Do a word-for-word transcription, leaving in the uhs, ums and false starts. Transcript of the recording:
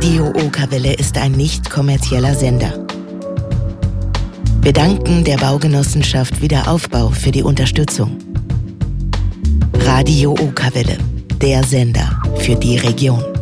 Radio Okerwelle ist ein nicht kommerzieller Sender. Wir danken der Baugenossenschaft Wiederaufbau für die Unterstützung. Radio Okerwelle, der Sender für die Region.